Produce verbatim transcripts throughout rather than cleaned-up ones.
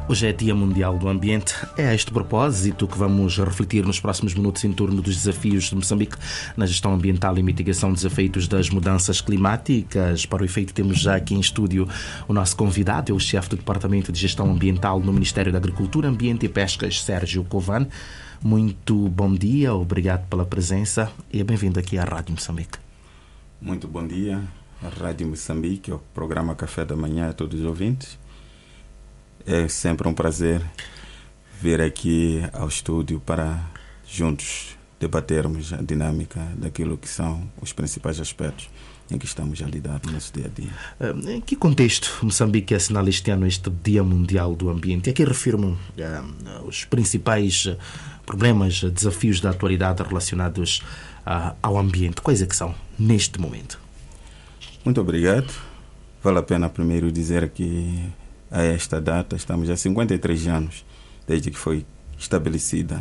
Hoje é Dia Mundial do Ambiente. É a este propósito que vamos refletir nos próximos minutos em torno dos desafios de Moçambique na gestão ambiental e mitigação dos efeitos das mudanças climáticas. Para o efeito, temos já aqui em estúdio o nosso convidado, é o chefe do Departamento de Gestão Ambiental no Ministério da Agricultura, Ambiente e Pescas, Sérgio Covan. Muito bom dia, obrigado pela presença e bem-vindo aqui à Rádio Moçambique. Muito bom dia, a Rádio Moçambique, o programa Café da Manhã a todos os ouvintes. É sempre um prazer vir aqui ao estúdio para juntos debatermos a dinâmica daquilo que são os principais aspectos em que estamos a lidar no nosso dia a dia. Em que contexto Moçambique assinala este ano este Dia Mundial do Ambiente? Aqui refiro-me uh, os principais problemas, desafios da atualidade relacionados uh, ao ambiente. Quais é que são neste momento? Muito obrigado. Vale a pena primeiro dizer que a esta data estamos há cinquenta e três anos desde que foi estabelecida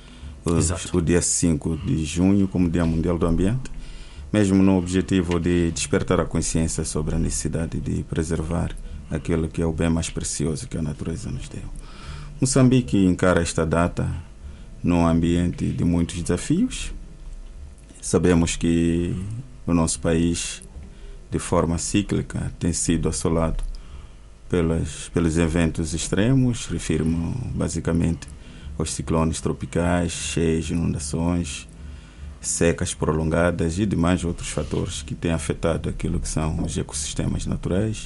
o, o dia cinco de junho como Dia Mundial do Ambiente, mesmo no objetivo de despertar a consciência sobre a necessidade de preservar aquilo que é o bem mais precioso que a natureza nos deu. Moçambique encara esta data num ambiente de muitos desafios. Sabemos que o nosso país, de forma cíclica, tem sido assolado pelos, pelos eventos extremos. Refiro-me basicamente aos ciclones tropicais, cheias, inundações, secas prolongadas e demais outros fatores que têm afetado aquilo que são os ecossistemas naturais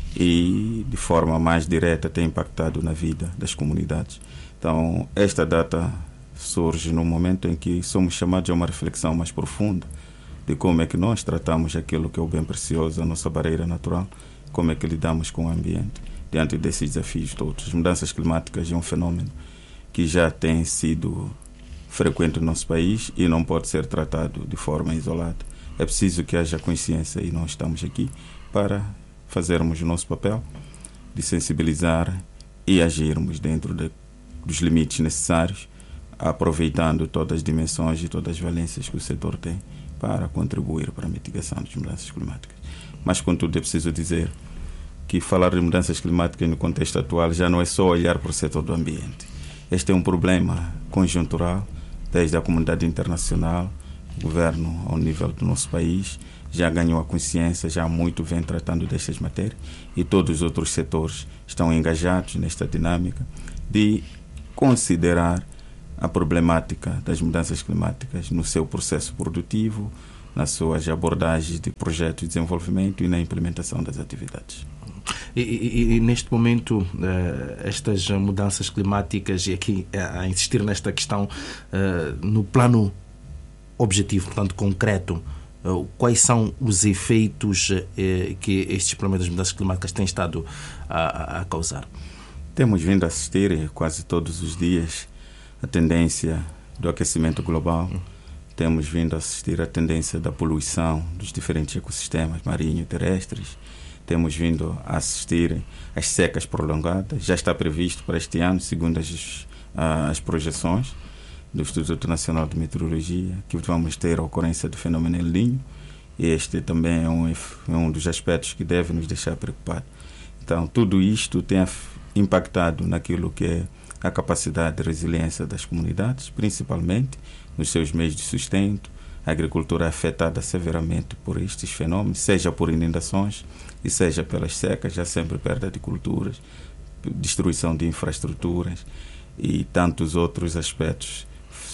e, de forma mais direta, têm impactado na vida das comunidades. Então, esta data surge no momento em que somos chamados a uma reflexão mais profunda de como é que nós tratamos aquilo que é o bem precioso, a nossa barreira natural, como é que lidamos com o ambiente diante desses desafios todos. As mudanças climáticas é um fenómeno que já tem sido frequente no nosso país e não pode ser tratado de forma isolada. É preciso que haja consciência e nós estamos aqui para fazermos o nosso papel de sensibilizar e agirmos dentro de, dos limites necessários, aproveitando todas as dimensões e todas as valências que o setor tem para contribuir para a mitigação das mudanças climáticas. Mas, contudo, é preciso dizer que falar de mudanças climáticas no contexto atual já não é só olhar para o setor do ambiente. Este é um problema conjuntural, desde a comunidade internacional, o governo ao nível do nosso país já ganhou a consciência, já há muito vem tratando destas matérias e todos os outros setores estão engajados nesta dinâmica de considerar a problemática das mudanças climáticas no seu processo produtivo, nas suas abordagens de projetos de desenvolvimento e na implementação das atividades. E, e, e neste momento, uh, estas mudanças climáticas, e aqui uh, a insistir nesta questão, uh, no plano objetivo, portanto concreto, uh, quais são os efeitos uh, que estes problemas das mudanças climáticas têm estado a, a causar? Temos vindo a assistir quase todos os dias a tendência do aquecimento global. Hum. Temos vindo a assistir à tendência da poluição dos diferentes ecossistemas marinhos e terrestres. Temos vindo a assistir às secas prolongadas. Já está previsto para este ano, segundo as, as projeções do Instituto Nacional de Meteorologia, que vamos ter a ocorrência do fenômeno El Niño. Este também é um, é um dos aspectos que deve nos deixar preocupados. Então, tudo isto tem impactado naquilo que é a capacidade de resiliência das comunidades, principalmente nos seus meios de sustento. A agricultura é afetada severamente por estes fenômenos, seja por inundações e seja pelas secas, já sempre perda de culturas, destruição de infraestruturas e tantos outros aspectos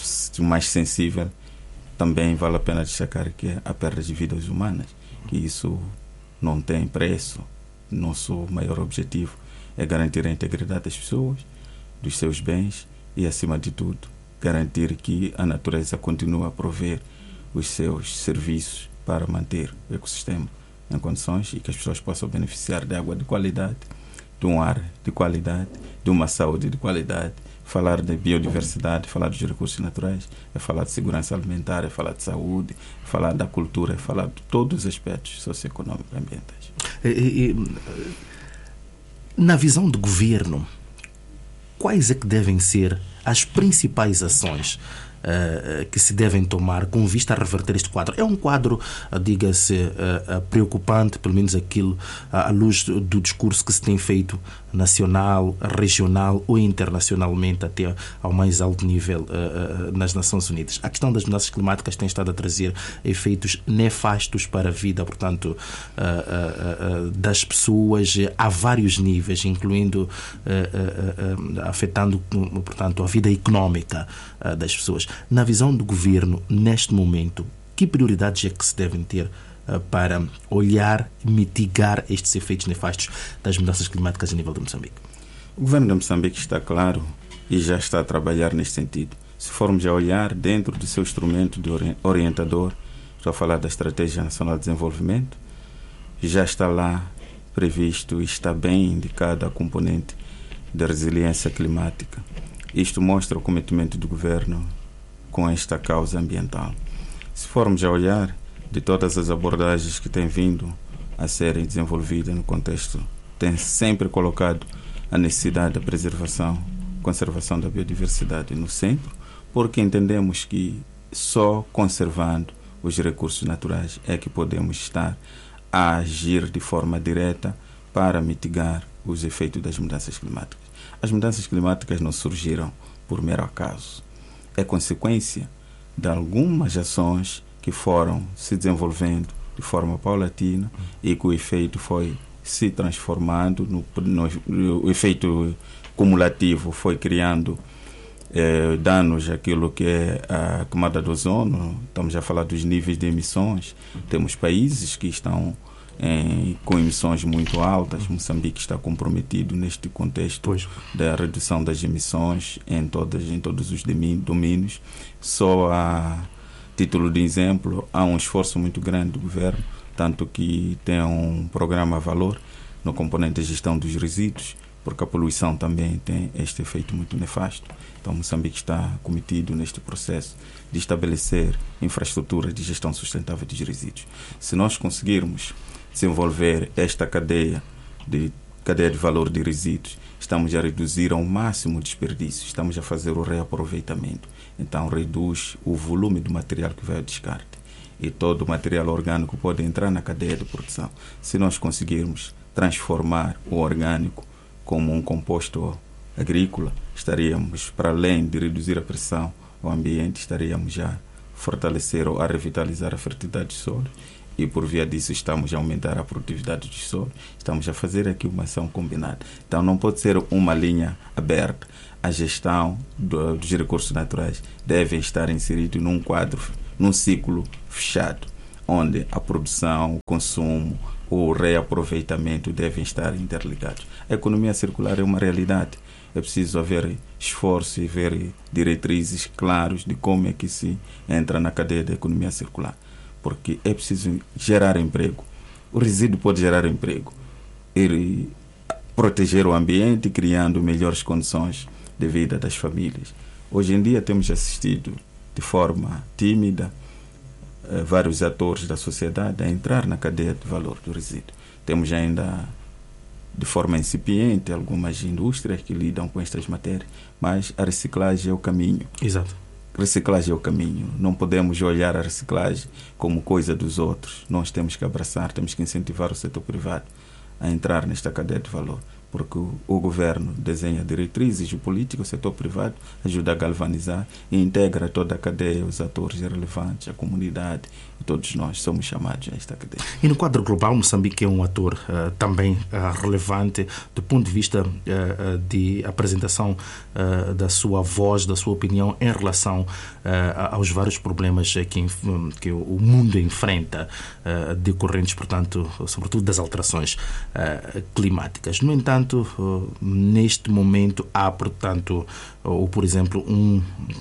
mais sensíveis. Também vale a pena destacar que a perda de vidas humanas, que isso não tem preço. Nosso maior objetivo é garantir a integridade das pessoas, dos seus bens e, acima de tudo, garantir que a natureza continue a prover os seus serviços para manter o ecossistema em condições e que as pessoas possam beneficiar de água de qualidade, de um ar de qualidade, de uma saúde de qualidade. Falar de biodiversidade, falar dos recursos naturais, é falar de segurança alimentar, é falar de saúde, é falar da cultura, é falar de todos os aspectos socioeconômicos e ambientais. E, e, na visão do governo, quais é que devem ser as principais ações uh, que se devem tomar com vista a reverter este quadro? É um quadro, uh, diga-se, uh, uh, preocupante, pelo menos aquilo, uh, à luz do, do discurso que se tem feito nacional, regional ou internacionalmente, até ao mais alto nível uh, uh, nas Nações Unidas. A questão das mudanças climáticas tem estado a trazer efeitos nefastos para a vida, portanto, uh, uh, uh, das pessoas a vários níveis, incluindo, uh, uh, uh, afetando, portanto, a vida económica uh, das pessoas. Na visão do governo, neste momento, que prioridades é que se devem ter para olhar e mitigar estes efeitos nefastos das mudanças climáticas a nível de Moçambique? O governo de Moçambique está claro e já está a trabalhar neste sentido. Se formos a olhar dentro do seu instrumento de orientador, estou a falar da Estratégia Nacional de Desenvolvimento, já está lá previsto e está bem indicada a componente da resiliência climática. Isto mostra o comprometimento do governo com esta causa ambiental. Se formos a olhar de todas as abordagens que têm vindo a serem desenvolvidas no contexto, tem sempre colocado a necessidade da preservação, conservação da biodiversidade no centro, porque entendemos que só conservando os recursos naturais é que podemos estar a agir de forma direta para mitigar os efeitos das mudanças climáticas. As mudanças climáticas não surgiram por mero acaso. É consequência de algumas ações que foram se desenvolvendo de forma paulatina e que o efeito foi se transformando, no, no, o efeito cumulativo foi criando eh, danos àquilo que é a camada do ozono. Estamos a falar dos níveis de emissões. Temos países que estão em, com emissões muito altas. Moçambique está comprometido neste contexto pois. da redução das emissões em, todas, em todos os domínios. Só a título de exemplo, há um esforço muito grande do governo, tanto que tem um programa valor no componente de gestão dos resíduos, porque a poluição também tem este efeito muito nefasto. Então, Moçambique está cometido neste processo de estabelecer infraestruturas de gestão sustentável dos resíduos. Se nós conseguirmos desenvolver esta cadeia de cadeia de valor de resíduos, estamos a reduzir ao máximo o desperdício, estamos a fazer o reaproveitamento. Então, reduz o volume do material que vai ao descarte. E todo o material orgânico pode entrar na cadeia de produção. Se nós conseguirmos transformar o orgânico como um composto agrícola, estaríamos, para além de reduzir a pressão ao ambiente, estaríamos já a fortalecer ou a revitalizar a fertilidade do solo. E por via disso estamos a aumentar a produtividade do solo. Estamos a fazer aqui uma ação combinada. Então não pode ser uma linha aberta. A gestão do, dos recursos naturais deve estar inserido num quadro, num ciclo fechado, onde a produção, o consumo, o reaproveitamento devem estar interligados. A economia circular é uma realidade. É preciso haver esforço e ver diretrizes claras de como é que se entra na cadeia da economia circular. Porque é preciso gerar emprego. O resíduo pode gerar emprego. Ele proteger o ambiente, criando melhores condições de vida das famílias. Hoje em dia temos assistido de forma tímida eh, vários atores da sociedade a entrar na cadeia de valor do resíduo. Temos ainda de forma incipiente algumas indústrias que lidam com estas matérias, mas a reciclagem é o caminho. Exato. Reciclagem é o caminho. Não podemos olhar a reciclagem como coisa dos outros. Nós temos que abraçar, temos que incentivar o setor privado a entrar nesta cadeia de valor, porque o, o governo desenha diretrizes, o político, o setor privado ajuda a galvanizar e integra toda a cadeia, os atores relevantes, a comunidade, e todos nós somos chamados a esta cadeia. E no quadro global, Moçambique é um ator uh, também uh, relevante do ponto de vista uh, de apresentação uh, da sua voz, da sua opinião em relação uh, aos vários problemas que, que o mundo enfrenta, uh, decorrentes, portanto, sobretudo das alterações uh, climáticas. No entanto, uh, neste momento há, portanto, ou por exemplo, um,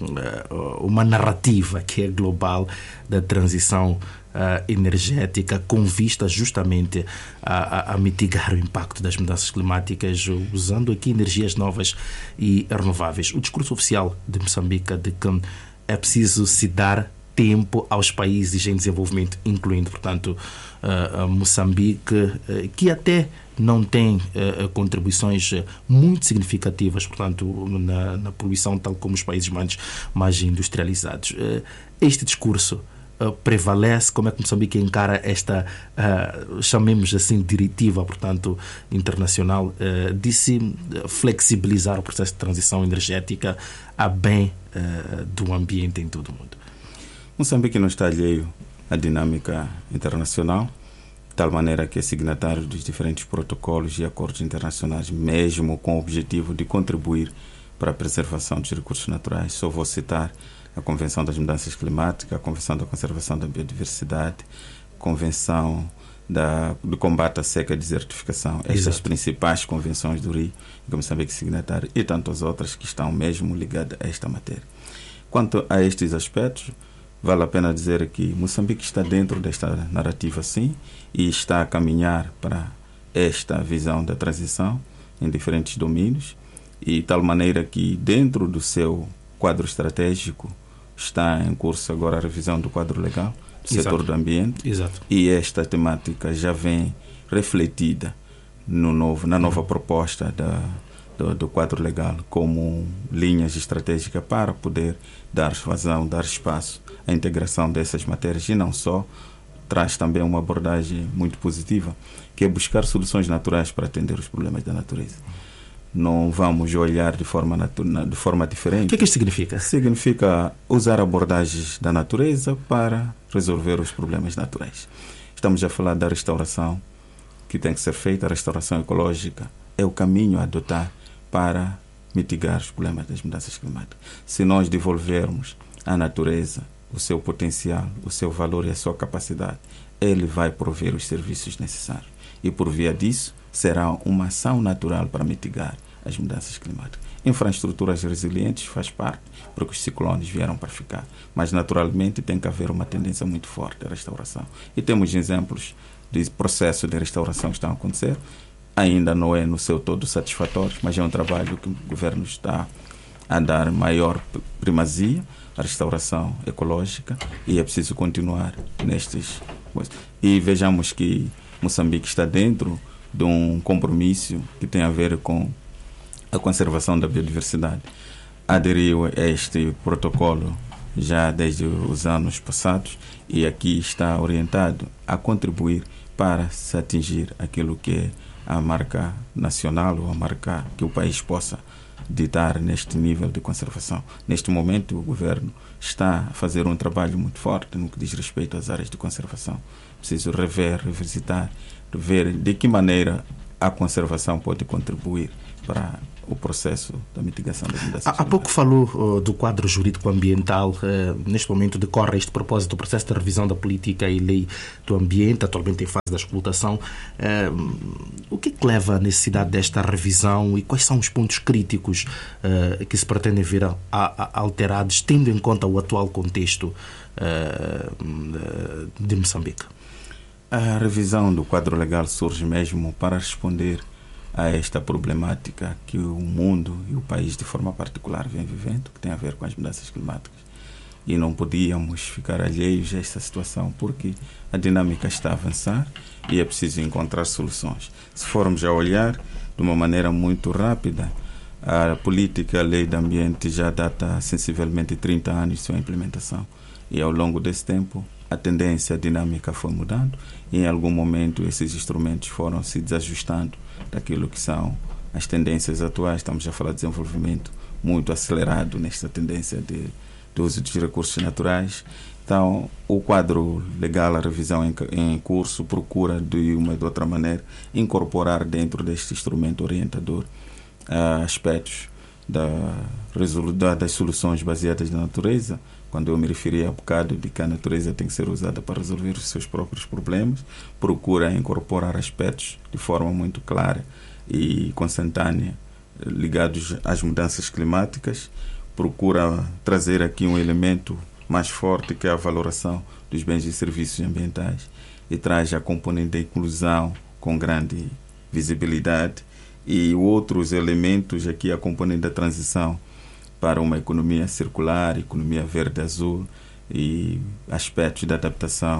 uh, uma narrativa que é global da transição uh, energética com vista justamente a, a, a mitigar o impacto das mudanças climáticas, usando aqui energias novas e renováveis. O discurso oficial de Moçambique é de que é preciso se dar tempo aos países em desenvolvimento, incluindo, portanto, uh, Moçambique, uh, que até não tem uh, contribuições muito significativas, portanto, na, na poluição, tal como os países mais, mais industrializados. Uh, este discurso uh, prevalece? Como é que Moçambique encara esta, uh, chamemos assim, diretiva, portanto, internacional, uh, de se flexibilizar o processo de transição energética a bem uh, do ambiente em todo o mundo? Moçambique não está alheio à dinâmica internacional, de tal maneira que é signatário dos diferentes protocolos e acordos internacionais, mesmo com o objetivo de contribuir para a preservação dos recursos naturais. Só vou citar a Convenção das Mudanças Climáticas, a Convenção da Conservação da Biodiversidade, a Convenção da, do Combate à Seca e Desertificação. Estas Exato. Principais convenções do Rio, que Moçambique é signatário, e tantas outras que estão mesmo ligadas a esta matéria. Quanto a estes aspectos, vale a pena dizer que Moçambique está dentro desta narrativa, sim, e está a caminhar para esta visão da transição em diferentes domínios, e de tal maneira que dentro do seu quadro estratégico está em curso agora a revisão do quadro legal do Exato. Setor do ambiente. Exato. E esta temática já vem refletida no novo, na nova proposta da Do, do quadro legal como linhas estratégicas para poder dar vazão, dar espaço à integração dessas matérias, e não só, traz também uma abordagem muito positiva, que é buscar soluções naturais para atender os problemas da natureza. Não vamos olhar de forma, natu- de forma diferente. O que é que isto significa? Significa usar abordagens da natureza para resolver os problemas naturais. Estamos a falar da restauração que tem que ser feita, a restauração ecológica é o caminho a adotar para mitigar os problemas das mudanças climáticas. Se nós devolvermos à natureza o seu potencial, o seu valor e a sua capacidade, ele vai prover os serviços necessários. E por via disso, será uma ação natural para mitigar as mudanças climáticas. Infraestruturas resilientes faz parte, porque os ciclones vieram para ficar. Mas, naturalmente, tem que haver uma tendência muito forte à restauração. E temos exemplos de processos de restauração que estão a acontecer. Ainda não é no seu todo satisfatório, mas é um trabalho que o governo está a dar maior primazia à restauração ecológica, e é preciso continuar nestes coisas. E vejamos que Moçambique está dentro de um compromisso que tem a ver com a conservação da biodiversidade. Aderiu a este protocolo já desde os anos passados, e aqui está orientado a contribuir para se atingir aquilo que é a marca nacional, ou a marca que o país possa ditar neste nível de conservação. Neste momento, o governo está a fazer um trabalho muito forte no que diz respeito às áreas de conservação. Preciso rever, revisitar, ver de que maneira a conservação pode contribuir para o processo da mitigação das mudanças. Há pouco falou uh, do quadro jurídico-ambiental. Uh, neste momento decorre este propósito do processo de revisão da política e lei do ambiente, atualmente em fase da explotação. Uh, o que é que leva à necessidade desta revisão e quais são os pontos críticos uh, que se pretendem ver a, a, alterados, tendo em conta o atual contexto uh, de Moçambique? A revisão do quadro legal surge mesmo para responder a esta problemática que o mundo e o país de forma particular vem vivendo, que tem a ver com as mudanças climáticas. E não podíamos ficar alheios a esta situação, porque a dinâmica está a avançar e é preciso encontrar soluções. Se formos a olhar de uma maneira muito rápida, a política, a lei do ambiente já data sensivelmente trinta anos de sua implementação. E ao longo desse tempo, a tendência, a dinâmica foi mudando, e em algum momento esses instrumentos foram se desajustando daquilo que são as tendências atuais. Estamos a falar de desenvolvimento muito acelerado nesta tendência de, de uso dos recursos naturais. Então, o quadro legal, a revisão em, em curso, procura de uma e de outra maneira incorporar dentro deste instrumento orientador uh, aspectos da, da, das soluções baseadas na natureza. Quando eu me referi há bocado de que a natureza tem que ser usada para resolver os seus próprios problemas, procura incorporar aspectos de forma muito clara e consentânea ligados às mudanças climáticas, procura trazer aqui um elemento mais forte, que é a valoração dos bens e serviços ambientais, e traz a componente da inclusão com grande visibilidade, e outros elementos aqui, a componente da transição para uma economia circular, economia verde-azul, e aspectos da adaptação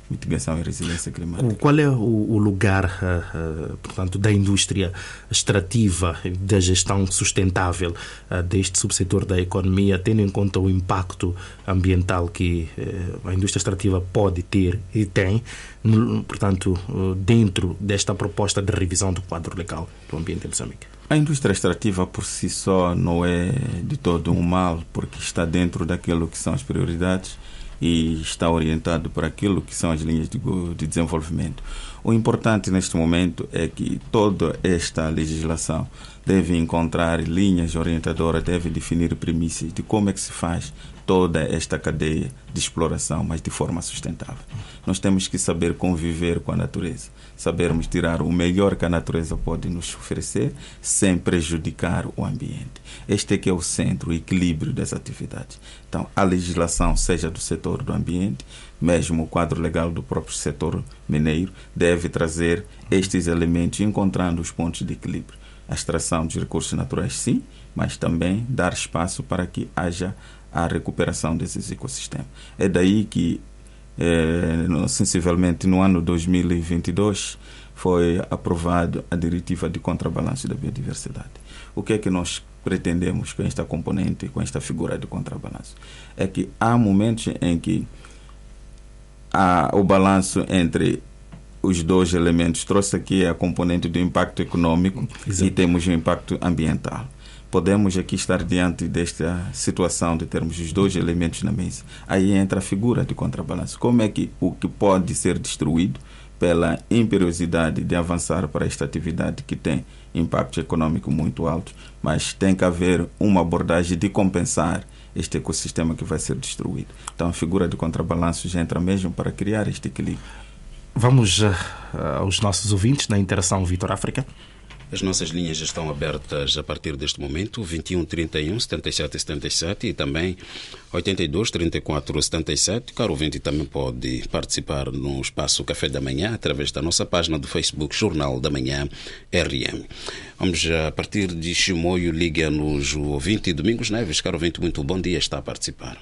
mitigação e resiliência climática. Qual é o, o lugar, uh, uh, portanto, da indústria extrativa, da gestão sustentável uh, deste subsetor da economia, tendo em conta o impacto ambiental que uh, a indústria extrativa pode ter e tem, no, portanto, uh, dentro desta proposta de revisão do quadro legal do ambiente em Moçambique? A indústria extrativa por si só não é de todo um mal, porque está dentro daquilo que são as prioridades e está orientado por aquilo que são as linhas de, de desenvolvimento. O importante neste momento é que toda esta legislação deve encontrar linhas orientadoras, deve definir premissas de como é que se faz toda esta cadeia de exploração, mas de forma sustentável. Nós temos que saber conviver com a natureza, sabermos tirar o melhor que a natureza pode nos oferecer sem prejudicar o ambiente. Este é que é o centro, o equilíbrio das atividades. Então, a legislação, seja do setor do ambiente, mesmo o quadro legal do próprio setor mineiro, deve trazer estes elementos, encontrando os pontos de equilíbrio. A extração de recursos naturais, sim, mas também dar espaço para que haja a recuperação desses ecossistemas. É daí que, eh, sensivelmente, no ano dois mil e vinte e dois, foi aprovada a diretiva de contrabalanço da biodiversidade. O que é que nós pretendemos com esta componente, com esta figura de contrabalanço? É que há momentos em que há o balanço entre os dois elementos. Trouxe aqui a componente do impacto econômico. Exato. E temos o impacto ambiental. Podemos aqui estar diante desta situação de termos os dois elementos na mesa. Aí entra a figura de contrabalanço. Como é que o que pode ser destruído pela imperiosidade de avançar para esta atividade que tem impacto econômico muito alto, mas tem que haver uma abordagem de compensar este ecossistema que vai ser destruído. Então a figura de contrabalanço já entra mesmo para criar este equilíbrio. Vamos uh, aos nossos ouvintes na interação Vitor África. As nossas linhas já estão abertas a partir deste momento, vinte e um, trinta e um, setenta e sete, setenta e sete e também oitenta e dois, trinta e quatro, setenta e sete. Caro ouvinte, também pode participar no espaço Café da Manhã através da nossa página do Facebook Jornal da Manhã R M. Vamos a partir de Chimoio, liga-nos o ouvinte Domingos Neves. Caro ouvinte, muito bom dia, está a participar.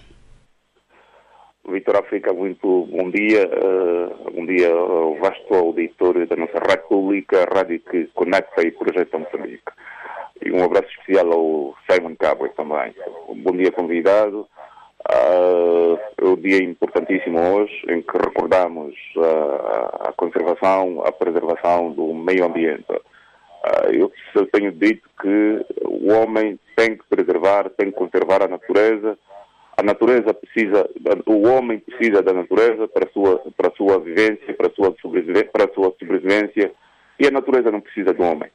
Vitor África, muito bom dia. Uh, bom dia ao vasto auditório da nossa rádio pública, a rádio que conecta e projeta Moçambique. E um abraço especial ao Simon Cabo também. Bom dia, convidado. Uh, é um dia importantíssimo hoje, em que recordamos uh, a conservação, a preservação do meio ambiente. Uh, eu tenho dito que o homem tem que preservar, tem que conservar a natureza. A natureza precisa, o homem precisa da natureza para a sua, para a sua vivência, para a sua sobrevivência, para a sua sobrevivência, e a natureza não precisa do homem.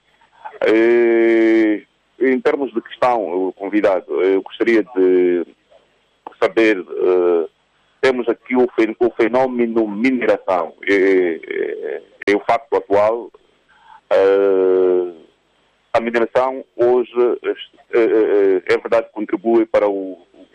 E, em termos de questão, convidado, eu gostaria de saber, uh, temos aqui o, fen, o fenómeno mineração, é, é, é o facto atual. Uh, a mineração hoje, é, é, é verdade, contribui para o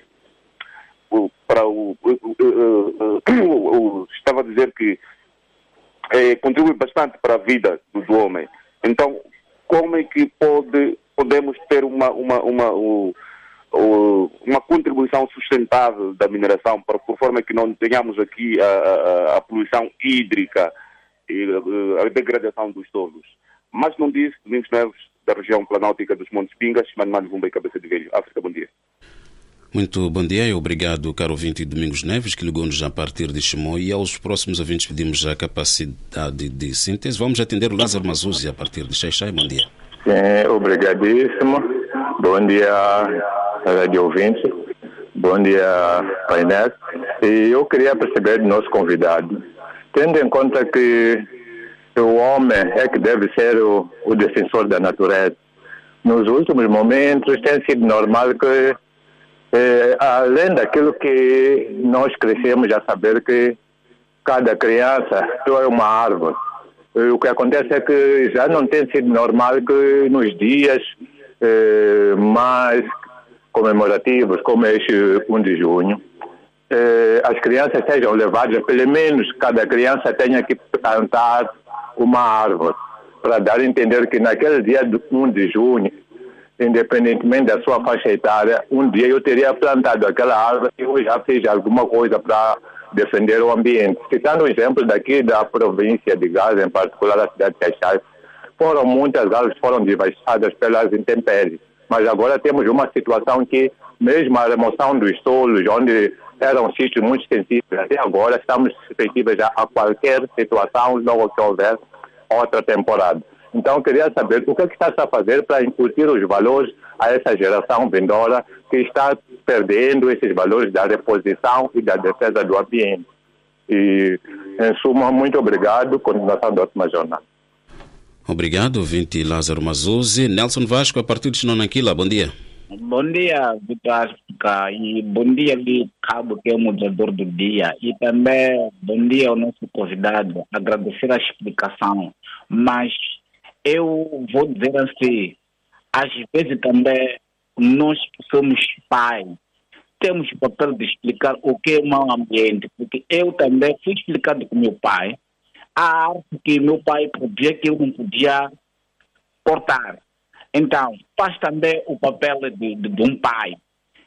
para o, o, o, o, o estava a dizer que é, contribui bastante para a vida do, do homem. Então, como é que pode, podemos ter uma, uma, uma, o, o, uma contribuição sustentável da mineração, para, por forma que não tenhamos aqui a, a, a poluição hídrica e a degradação dos solos? Mas não disse, Domingos Neves, da região planáltica dos Montes Pingas, Mano Vumba e Cabeça de Velho. África, bom dia. Muito bom dia e obrigado, caro ouvinte Domingos Neves, que ligou-nos a partir de Chimoio, e aos próximos ouvintes pedimos a capacidade de síntese. Vamos atender o Lázaro Mazuzzi a partir de Xaixai. Bom dia. Sim, obrigadíssimo. Bom dia, rádio ouvinte. Bom dia, painel. E eu queria perceber do nosso convidado, tendo em conta que o homem é que deve ser o, o defensor da natureza. Nos últimos momentos tem sido normal que É, além daquilo que nós crescemos a saber que cada criança é uma árvore. E o que acontece é que já não tem sido normal que nos dias eh, mais comemorativos, como este um de junho, eh, as crianças sejam levadas, pelo menos cada criança tenha que plantar uma árvore, para dar a entender que naquele dia do um de junho, independentemente da sua faixa etária, um dia eu teria plantado aquela árvore e eu já fiz alguma coisa para defender o ambiente. Citando o exemplo daqui da província de Gaza, em particular da cidade de Caixai, foram muitas árvores foram devastadas pelas intempéries. Mas agora temos uma situação que, mesmo a remoção dos solos, onde eram sítios muito sensíveis, até agora estamos suscetíveis a, a qualquer situação, logo que houver outra temporada. Então, queria saber o que é que está a fazer para incutir os valores a essa geração vindoura que está perdendo esses valores da reposição e da defesa do ambiente. E, em suma, muito obrigado. Continuação da ótima jornada. Obrigado, ouvinte Lázaro Mazuzzi. Nelson Vasco, a partir de Chinonanquila, bom dia. Bom dia, Vitor, e bom dia ali, Cabo, que é o moderador do dia, e também bom dia ao nosso convidado, agradecer a explicação, mas eu vou dizer assim, às vezes também nós que somos pais, temos o papel de explicar o que é o mau ambiente, porque eu também fui explicado com meu pai, a arte que meu pai podia, que eu não podia cortar. Então, faz também o papel de, de, de um pai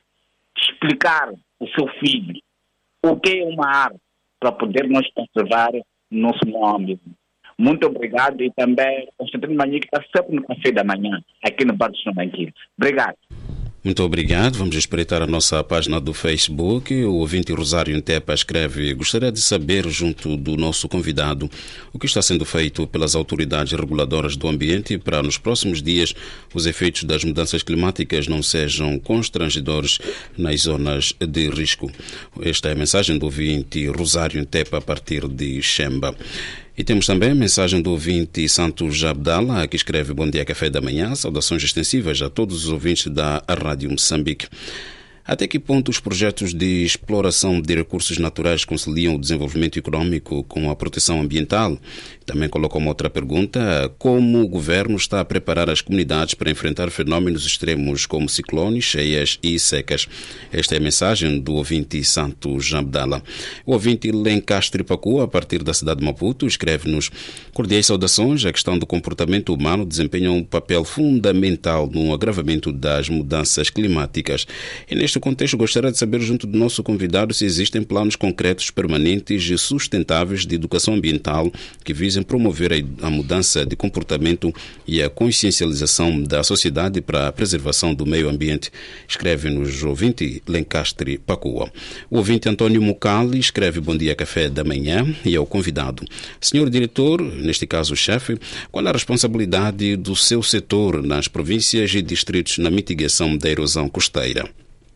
explicar o seu filho o que é uma arte para poder nós conservar o nosso nome. Muito obrigado e também o Constantino Manhã que está sempre no café da manhã, aqui no Bar de Chinonanquila. Obrigado. Muito obrigado. Vamos espreitar a nossa página do Facebook. O ouvinte Rosário Ntepa escreve: gostaria de saber, junto do nosso convidado, o que está sendo feito pelas autoridades reguladoras do ambiente para, nos próximos dias, os efeitos das mudanças climáticas não sejam constrangedores nas zonas de risco. Esta é a mensagem do ouvinte Rosário Ntepa a partir de Xemba. E temos também a mensagem do ouvinte Santos Abdala, que escreve: bom dia, café da manhã, saudações extensivas a todos os ouvintes da Rádio Moçambique. Até que ponto os projetos de exploração de recursos naturais conciliam o desenvolvimento econômico com a proteção ambiental? Também colocou uma outra pergunta: como o governo está a preparar as comunidades para enfrentar fenómenos extremos como ciclones, cheias e secas? Esta é a mensagem do ouvinte Santos Abdala. O ouvinte Lencastre Pacu, a partir da cidade de Maputo, escreve-nos: cordiais saudações. A questão do comportamento humano desempenha um papel fundamental no agravamento das mudanças climáticas. E neste contexto, gostaria de saber, junto do nosso convidado, se existem planos concretos, permanentes e sustentáveis de educação ambiental que visem promover a mudança de comportamento e a consciencialização da sociedade para a preservação do meio ambiente. Escreve-nos o ouvinte Lencastre Pacua. O ouvinte António Mucali escreve: bom dia, café da manhã, e ao convidado: senhor diretor, neste caso o chefe, qual é a responsabilidade do seu setor nas províncias e distritos na mitigação da erosão costeira?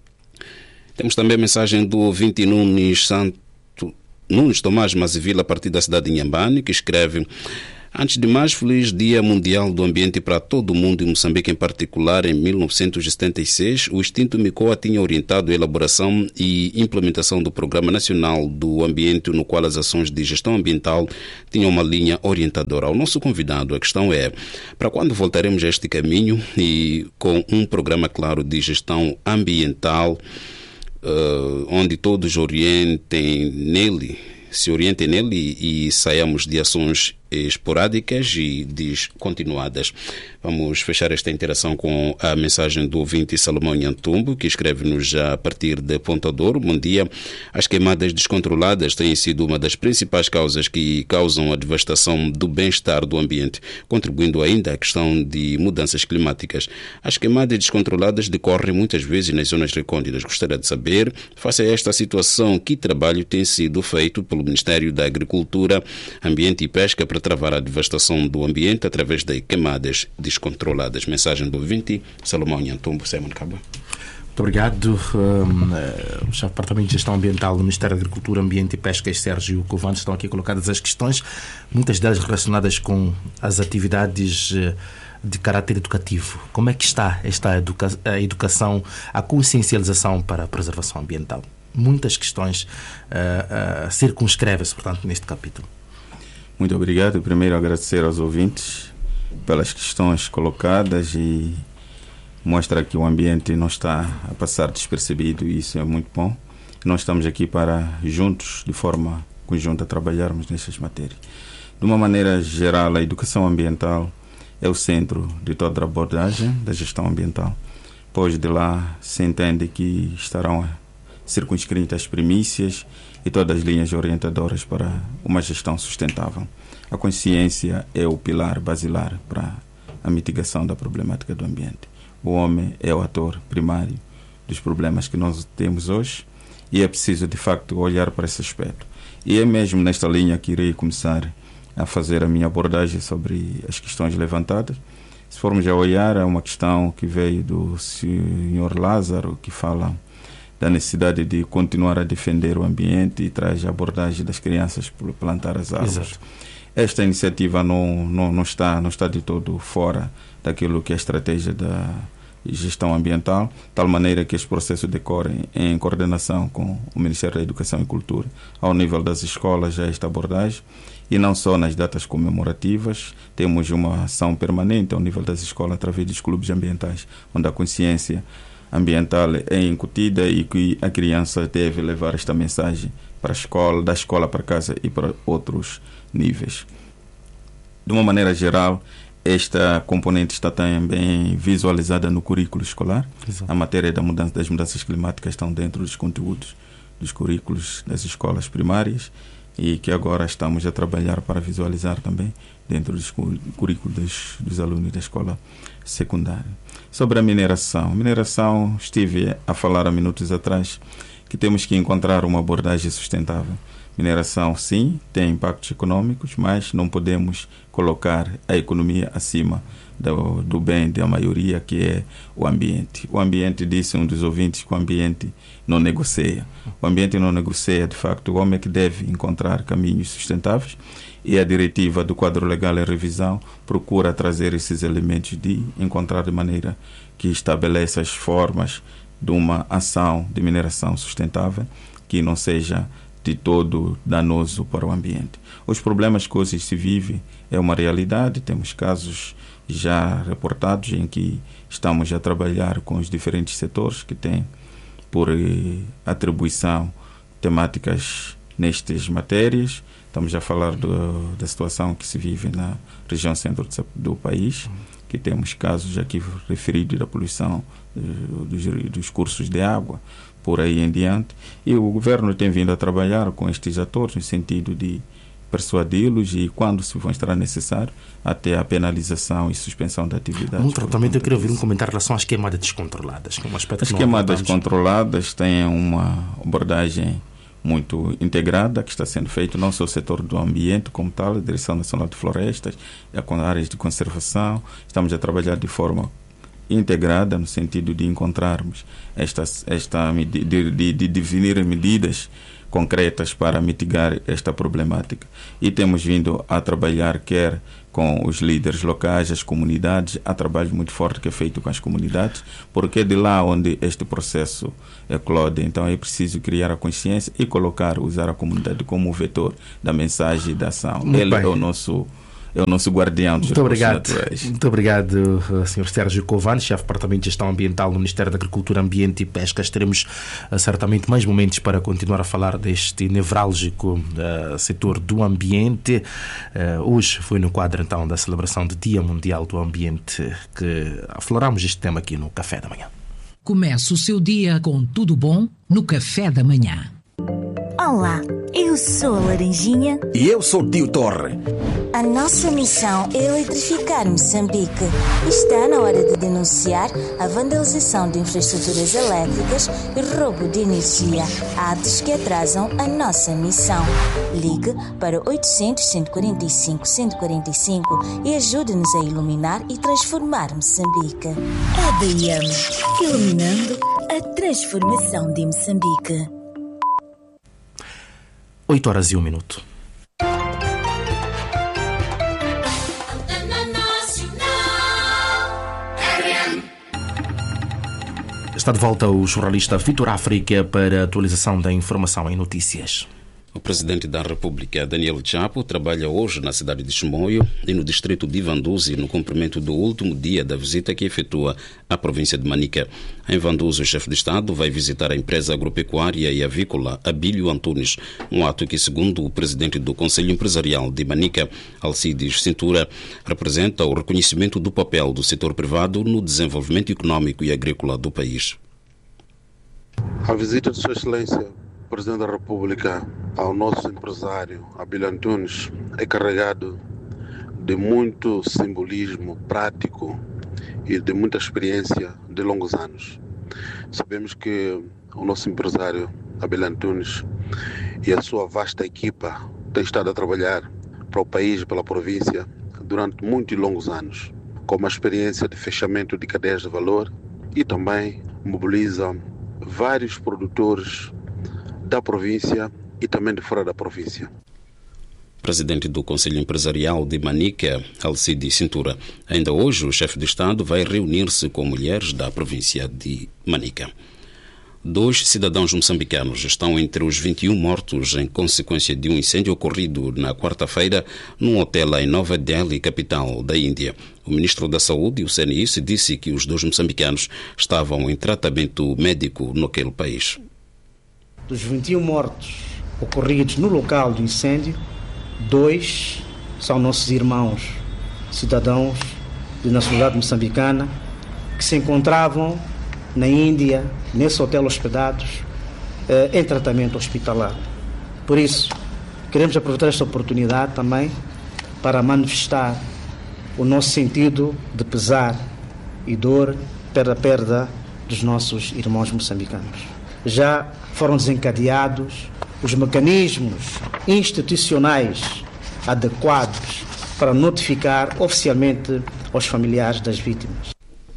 Temos também a mensagem do ouvinte Nunes, Santo, Nunes Tomás Mazivila, a partir da cidade de Inhambane, que escreve: antes de mais, feliz Dia Mundial do Ambiente para todo o mundo e Moçambique em particular. Em mil novecentos e setenta e seis, o extinto MICOA tinha orientado a elaboração e implementação do Programa Nacional do Ambiente, no qual as ações de gestão ambiental tinham uma linha orientadora. Ao nosso convidado, a questão é: para quando voltaremos a este caminho e com um programa claro de gestão ambiental, Uh, onde todos orientem nele, se orientem nele e, e saiamos de ações esporádicas e descontinuadas. Vamos fechar esta interação com a mensagem do ouvinte Salomão Nhantumbo, que escreve-nos já a partir de Ponta Douro. Bom dia. As queimadas descontroladas têm sido uma das principais causas que causam a devastação do bem-estar do ambiente, contribuindo ainda à questão de mudanças climáticas. As queimadas descontroladas decorrem muitas vezes nas zonas recônditas. Gostaria de saber, face a esta situação, que trabalho tem sido feito pelo Ministério da Agricultura, Ambiente e Pesca para travar a devastação do ambiente através de queimadas descontroladas. Mensagem do ouvinte Salomão Nhantumbo. Simon Cabo. Muito obrigado. Um, o chefe do Departamento de Gestão Ambiental do Ministério da Agricultura, Ambiente e Pesca, Sérgio Covante, estão aqui colocadas as questões, muitas delas relacionadas com as atividades de caráter educativo. Como é que está esta educa- a educação, a consciencialização para a preservação ambiental? Muitas questões uh, uh, circunscrevem-se, portanto, neste capítulo. Muito obrigado. Primeiro, agradecer aos ouvintes pelas questões colocadas e mostra que o ambiente não está a passar despercebido e isso é muito bom. Nós estamos aqui para, juntos, de forma conjunta, trabalharmos nestas matérias. De uma maneira geral, a educação ambiental é o centro de toda a abordagem da gestão ambiental, pois de lá se entende que estarão circunscritas as primícias e todas as linhas orientadoras para uma gestão sustentável. A consciência é o pilar basilar para a mitigação da problemática do ambiente. O homem é o ator primário dos problemas que nós temos hoje e é preciso, de facto, olhar para esse aspecto. E é mesmo nesta linha que irei começar a fazer a minha abordagem sobre as questões levantadas. Se formos a olhar, é uma questão que veio do senhor Lázaro, que fala da necessidade de continuar a defender o ambiente e traz a abordagem das crianças por plantar as árvores. Exato. Esta iniciativa não, não, não, está, não está de todo fora daquilo que é a estratégia da gestão ambiental, de tal maneira que este processo decorre em coordenação com o Ministério da Educação e Cultura, ao nível das escolas, já esta abordagem, e não só nas datas comemorativas. Temos uma ação permanente ao nível das escolas através dos clubes ambientais, onde a consciência ambiental é incutida e que a criança deve levar esta mensagem para a escola, da escola para casa e para outros níveis. De uma maneira geral, esta componente está também visualizada no currículo escolar. Exato. A matéria da mudança, das mudanças climáticas estão dentro dos conteúdos dos currículos das escolas primárias e que agora estamos a trabalhar para visualizar também dentro dos currículos dos, dos alunos da escola secundária. Sobre a mineração. A mineração, estive a falar há minutos atrás que temos que encontrar uma abordagem sustentável. Mineração, sim, tem impactos econômicos, mas não podemos colocar a economia acima do, do bem da maioria, que é o ambiente. O ambiente, disse um dos ouvintes, que o ambiente não negocia. O ambiente não negocia, de facto, o homem é que deve encontrar caminhos sustentáveis e a diretiva do quadro legal em revisão procura trazer esses elementos de encontrar de maneira que estabeleça as formas de uma ação de mineração sustentável que não seja de todo danoso para o ambiente. Os problemas que hoje se vive é uma realidade, temos casos já reportados em que estamos a trabalhar com os diferentes setores que têm por eh, atribuição temáticas nestas matérias. Estamos a falar do, da situação que se vive na região centro do país, que temos casos aqui referidos da poluição dos, dos cursos de água, por aí em diante, e o governo tem vindo a trabalhar com estes atores no sentido de persuadi-los e, quando se mostrar necessário, até a penalização e suspensão da atividade. No tratamento, eu queria ouvir um comentário em relação às queimadas descontroladas. Que é um aspecto As que queimadas descontroladas têm uma abordagem muito integrada que está sendo feito não só o setor do ambiente como tal, a Direção Nacional de Florestas, com áreas de conservação. Estamos a trabalhar de forma integrada no sentido de encontrarmos esta, esta de, de, de definir medidas concretas para mitigar esta problemática. E temos vindo a trabalhar quer com os líderes locais, as comunidades. Há trabalho muito forte que é feito com as comunidades, porque é de lá onde este processo eclode. Então é preciso criar a consciência e colocar, usar a comunidade como vetor da mensagem e da ação. Muito Ele bem. é o nosso é o nosso guardião dos Muito obrigado. Naturais. Muito obrigado, senhor Sérgio Covani, chefe do Departamento de Gestão Ambiental no Ministério da Agricultura, Ambiente e Pesca. Teremos uh, certamente mais momentos para continuar a falar deste nevrálgico uh, setor do ambiente. Uh, hoje foi no quadro, então, da celebração do Dia Mundial do Ambiente que afloramos este tema aqui no Café da Manhã. Comece o seu dia com tudo bom no Café da Manhã. Olá, eu sou a Laranjinha. E eu sou o Tio Torre. A nossa missão é eletrificar Moçambique. Está na hora de denunciar a vandalização de infraestruturas elétricas e roubo de energia, atos que atrasam a nossa missão. Ligue para oitocentos, cento e quarenta e cinco, cento e quarenta e cinco e ajude-nos a iluminar e transformar Moçambique. A D M, iluminando a transformação de Moçambique. oito horas e um minuto. Está de volta o jornalista Vitor África para a atualização da informação em notícias. O presidente da República, Daniel Chapo, trabalha hoje na cidade de Chimoio e no distrito de Vanduzi, no cumprimento do último dia da visita que efetua à província de Manica. Em Vanduzi, o chefe de Estado vai visitar a empresa agropecuária e avícola Abílio Antunes, um ato que, segundo o presidente do Conselho Empresarial de Manica, Alcides Cintura, representa o reconhecimento do papel do setor privado no desenvolvimento econômico e agrícola do país. A visita de Sua Excelência Presidente da República ao nosso empresário Abílio Antunes é carregado de muito simbolismo prático e de muita experiência de longos anos. Sabemos que o nosso empresário Abílio Antunes e a sua vasta equipa têm estado a trabalhar para o país e pela província durante muitos e longos anos, com uma experiência de fechamento de cadeias de valor e também mobiliza vários produtores da província e também de fora da província. Presidente do Conselho Empresarial de Manica, Alcide Cintura. Ainda hoje o chefe de Estado vai reunir-se com mulheres da província de Manica. Dois cidadãos moçambicanos estão entre os vinte e um mortos em consequência de um incêndio ocorrido na quarta-feira num hotel em Nova Delhi, capital da Índia. O ministro da Saúde, o C N I S, disse que os dois moçambicanos estavam em tratamento médico naquele país. Dos vinte e um mortos ocorridos no local do incêndio, dois são nossos irmãos, cidadãos de nacionalidade moçambicana, que se encontravam na Índia, nesse hotel hospedados, eh, em tratamento hospitalar. Por isso, queremos aproveitar esta oportunidade também para manifestar o nosso sentido de pesar e dor pela perda dos nossos irmãos moçambicanos. Já foram desencadeados os mecanismos institucionais adequados para notificar oficialmente aos familiares das vítimas.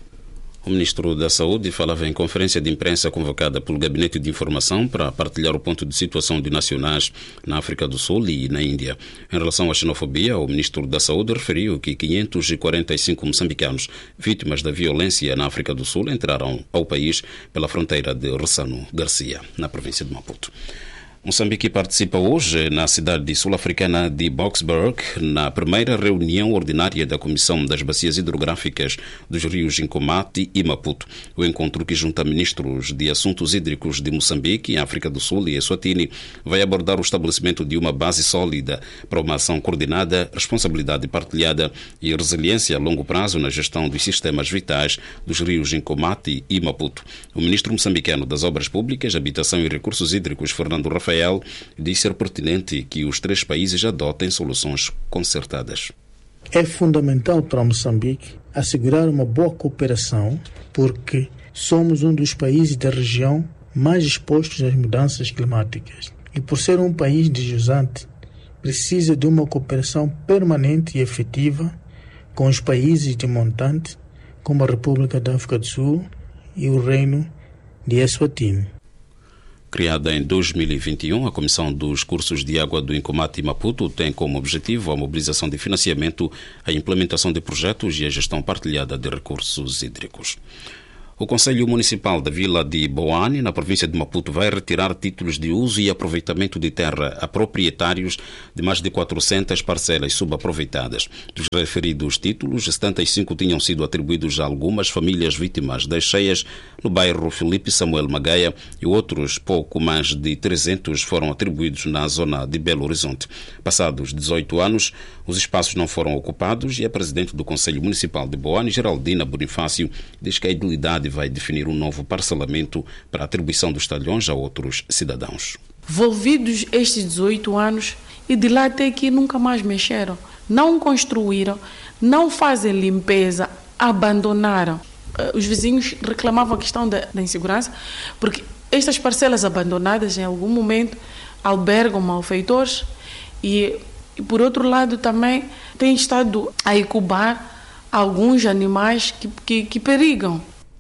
O ministro da Saúde falava em conferência de imprensa convocada pelo Gabinete de Informação para partilhar o ponto de situação de nacionais na África do Sul e na Índia. Em relação à xenofobia, o ministro da Saúde referiu que quinhentos e quarenta e cinco moçambicanos vítimas da violência na África do Sul entraram ao país pela fronteira de Ressano Garcia, na província de Maputo. Moçambique participa hoje na cidade sul-africana de Boksburg na primeira reunião ordinária da Comissão das Bacias Hidrográficas dos rios Incomate e Maputo. O encontro, que junta ministros de assuntos hídricos de Moçambique, África do Sul e Eswatini, vai abordar o estabelecimento de uma base sólida para uma ação coordenada, responsabilidade partilhada e resiliência a longo prazo na gestão dos sistemas vitais dos rios Incomate e Maputo. O ministro moçambicano das Obras Públicas, Habitação e Recursos Hídricos, Fernando Rafael, diz ser pertinente que os três países adotem soluções concertadas. É fundamental para Moçambique assegurar uma boa cooperação, porque somos um dos países da região mais expostos às mudanças climáticas. E por ser um país desjusante, precisa de uma cooperação permanente e efetiva com os países de montante, como a República da África do Sul e o Reino de Eswatini. Criada em dois mil e vinte e um, a Comissão dos Cursos de Água do Incomate e Maputo tem como objetivo a mobilização de financiamento, a implementação de projetos e a gestão partilhada de recursos hídricos. O Conselho Municipal da Vila de Boane, na província de Maputo, vai retirar títulos de uso e aproveitamento de terra a proprietários de mais de quatrocentas parcelas subaproveitadas. Dos referidos títulos, setenta e cinco tinham sido atribuídos a algumas famílias vítimas das cheias no bairro Filipe Samuel Magaia e outros, pouco mais de trezentos, foram atribuídos na zona de Belo Horizonte. Passados dezoito anos, os espaços não foram ocupados e a presidente do Conselho Municipal de Boane, Geraldina Bonifácio, diz que a idilidade vai definir um novo parcelamento para a atribuição dos talhões a outros cidadãos. Volvidos estes dezoito anos, e de lá até aqui nunca mais mexeram, não construíram, não fazem limpeza, abandonaram. Os vizinhos reclamavam a questão da, da insegurança, porque estas parcelas abandonadas em algum momento albergam malfeitores e, e por outro lado também têm estado a incubar alguns animais que, que, que perigam.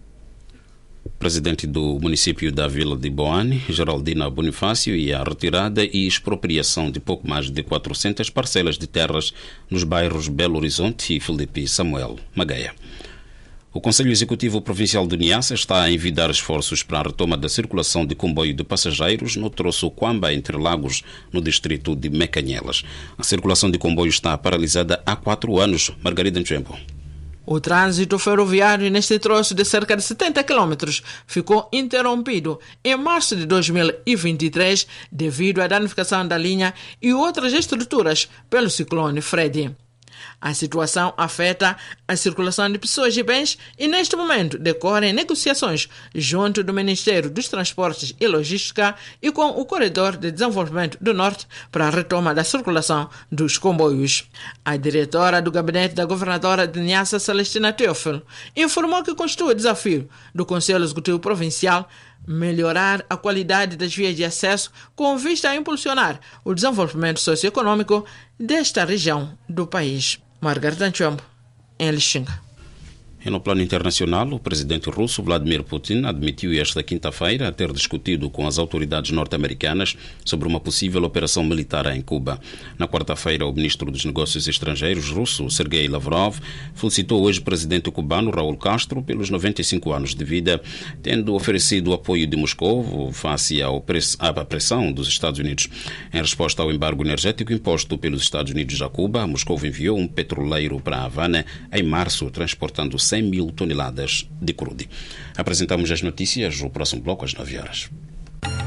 Presidente do município da Vila de Boane, Geraldina Bonifácio, e a retirada e expropriação de pouco mais de quatrocentas parcelas de terras nos bairros Belo Horizonte e Filipe Samuel Magaia. O Conselho Executivo Provincial de Niassa está a envidar esforços para a retoma da circulação de comboio de passageiros no troço Quamba, entre Lagos, no distrito de Mecanhelas. A circulação de comboio está paralisada há quatro anos. Margarida Nchembo. O trânsito ferroviário neste troço de cerca de setenta quilômetros ficou interrompido em março de dois mil e vinte e três devido à danificação da linha e outras estruturas pelo ciclone Freddy. A situação afeta a circulação de pessoas e bens e, neste momento, decorrem negociações junto do Ministério dos Transportes e Logística e com o Corredor de Desenvolvimento do Norte para a retoma da circulação dos comboios. A diretora do gabinete da governadora de Niassa, Celestina Teófilo, informou que constitui o desafio do Conselho Executivo Provincial melhorar a qualidade das vias de acesso com vista a impulsionar o desenvolvimento socioeconômico desta região do país. Margarida Nchombo, em Lixinga. E no plano internacional, o presidente russo Vladimir Putin admitiu esta quinta-feira ter discutido com as autoridades norte-americanas sobre uma possível operação militar em Cuba. Na quarta-feira, o ministro dos Negócios Estrangeiros russo, Sergei Lavrov, felicitou hoje o presidente cubano Raul Castro pelos noventa e cinco anos de vida, tendo oferecido o apoio de Moscou face à pressão dos Estados Unidos. Em resposta ao embargo energético imposto pelos Estados Unidos a Cuba, Moscou enviou um petroleiro para a Havana em março, transportando cem mil toneladas de crude. Apresentamos as notícias, o próximo bloco às nove horas.